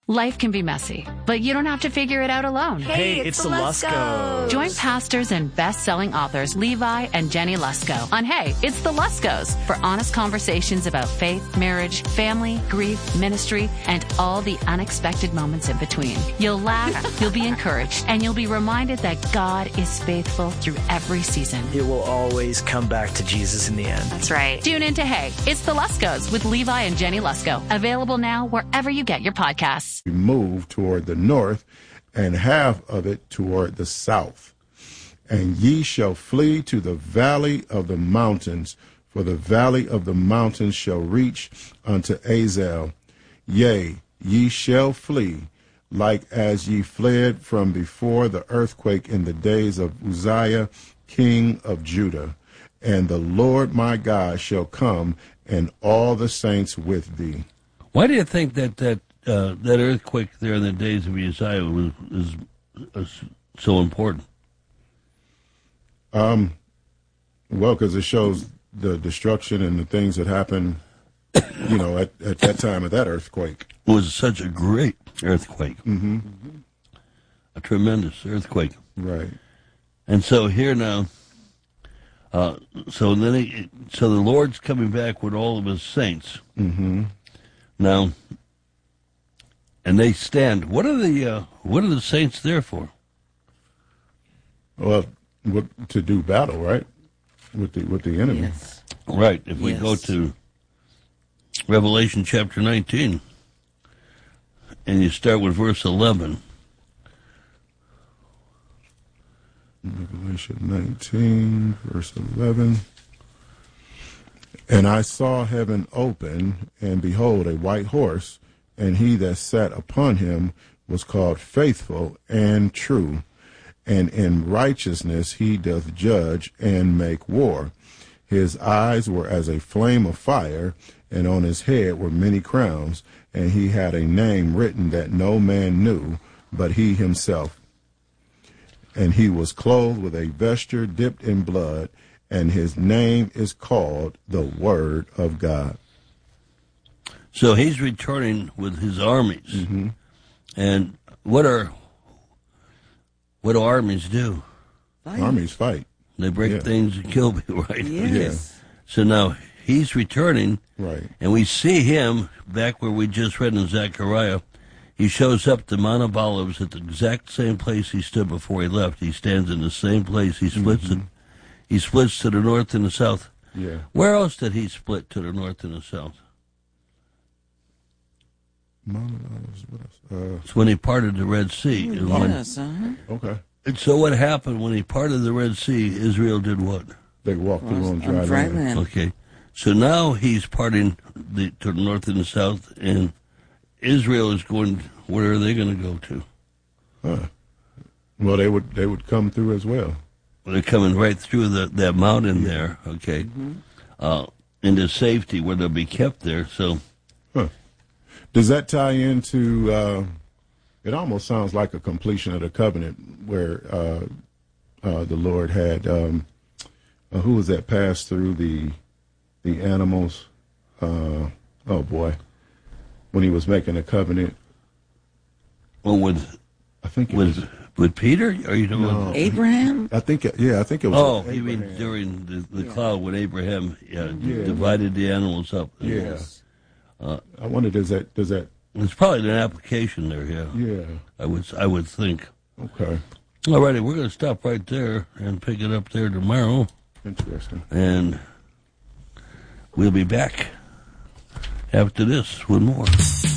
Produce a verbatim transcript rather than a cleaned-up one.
Life can be messy, but you don't have to figure it out alone. Hey, it's, it's the Luskos. Join pastors and best-selling authors Levi and Jenny Lusko on Hey, It's the Luskos for honest conversations about faith, marriage, family, grief, ministry, and all the unexpected moments in between. You'll laugh, you'll be encouraged, and you'll be reminded that God is faithful through every season. It will always come back to Jesus in the end. That's right. Tune in to Hey, It's the Luskos with Levi and Jenny Lusko. Available now wherever you get your podcasts. Move toward the north, and half of it toward the south. And ye shall flee to the valley of the mountains, for the valley of the mountains shall reach unto Azel. Yea, ye shall flee, like as ye fled from before the earthquake in the days of Uzziah, king of Judah. And the Lord my God shall come, and all the saints with thee. Why do you think that that uh, that earthquake there in the days of Uzziah was, was, was so important? Um, well, because it shows the destruction and the things that happened, you know, at, at that time of that earthquake. It was such a great earthquake. Mm-hmm. A tremendous earthquake. Right. And so here now, uh, so then he, so the Lord's coming back with all of his saints. Mm-hmm. Now, and they stand. What are the uh, what are the saints there for? Well, what, to do battle, right, with the with the enemy. Yes. Right. If we Yes. go to Revelation chapter nineteen, and you start with verse eleven. Revelation nineteen, verse eleven. And I saw heaven open, and behold, a white horse, and he that sat upon him was called Faithful and True, and in righteousness he doth judge and make war. His eyes were as a flame of fire, and on his head were many crowns, and he had a name written that no man knew but he himself. And he was clothed with a vesture dipped in blood, and his name is called the Word of God. So he's returning with his armies. Mm-hmm. And what are what do armies do? Fight. Armies fight. They break Yeah. things and kill people, right? Yes. So now he's returning, Right. and we see him back where we just read in Zechariah. He shows up to Mount of Olives at the exact same place he stood before he left. He stands in the same place. He splits Mm-hmm. it. He splits to the north and the south. Yeah. Where else did he split to the north and the south? Mount of Olives, what else? It's when he parted the Red Sea. And when- Yes, uh-huh. Uh, okay. and so what happened when he parted the Red Sea? Israel did what? They walked through on dry On dry land. land. Okay. So now he's parting the, to the north and the south, and Israel is going, where are they going to go to? Huh. Well, they would they would come through as well. Well, they're coming right through the, that mountain there, okay, uh, into safety where they'll be kept there. So, Huh. Does that tie into? Uh, it almost sounds like a completion of the covenant, where uh, uh, the Lord had um, uh, who was that passed through the the animals? Uh, oh boy, when he was making a covenant. well, with I think it with was. with Peter, are you doing? No. Abraham? I think. It, yeah, I think it was. Oh, Abraham. you mean during the, the cloud when Abraham yeah, Yeah. divided the animals up? Yeah. Uh, I wonder, does that does that? It's probably an application there. Yeah, Yeah. I would I would think. Okay. All righty, we're going to stop right there and pick it up there tomorrow. Interesting. And we'll be back after this with more.